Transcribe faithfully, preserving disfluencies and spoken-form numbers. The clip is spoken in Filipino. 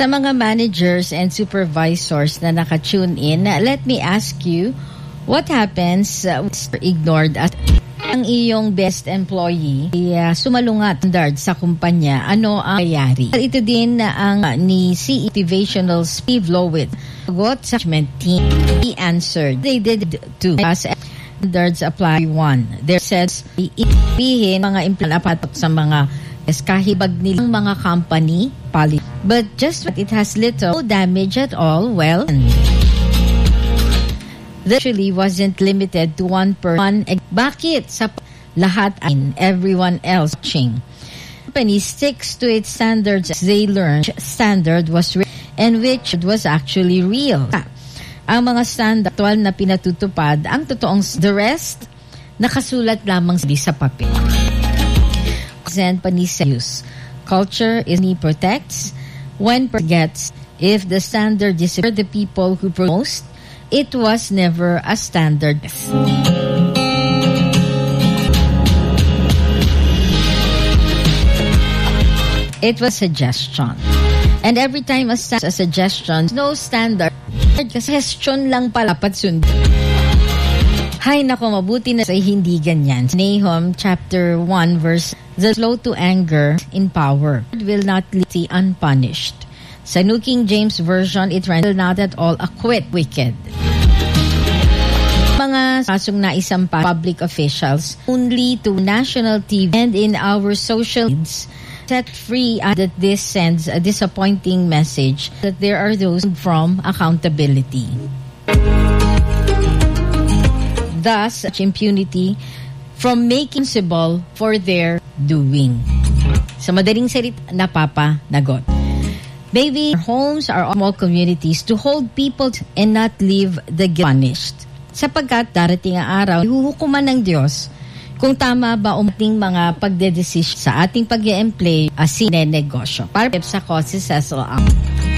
Sa mga managers and supervisors na naka-tune in, let me ask you, what happens uh, ignored as ang iyong best employee uh, sumalungat standard sa kumpanya? Ano ang nangyayari? Ito din na ang uh, ni C E O Motivational Steve Lowit sagot sa management team. He answered, they did too. As standards apply one. There says, iibihin mga implement sa mga kahibag nilang mga company policy. But just what it has little damage at all, well, literally wasn't limited to one person. Bakit sa lahat in everyone else watching? Company sticks to its standards as they learn standard was real and which was actually real. Ang mga standard na pinatutupad, ang totoong the rest, nakasulat lamang sa papel. Company use. Culture is ni protects when forgets if the standard is for the people who promote, it was never a standard. It was suggestion. And every time a, sta- a suggestion, no standard, suggestion lang pala patsundin. Hay nako, mabuti na sa hindi ganyan. Nahum chapter one verse, the slow to anger in power will not leave the unpunished. Sa New King James Version, it will not at all acquit wicked. Mga kasong naisampa public officials only to national T V and in our social needs set free uh, that this sends a disappointing message that there are those from accountability. Thus, such impunity from making responsible for their doing. Sa madaling salita, napapanagot. Maybe homes are small communities to hold people and not leave the punished. Sapagkat darating ang araw, ihuhukuman ng Diyos kung tama ba umating mga pagdedesisyon sa ating pag-e-emplay as sinenegosyo. Para sa Causes Cecil Ang.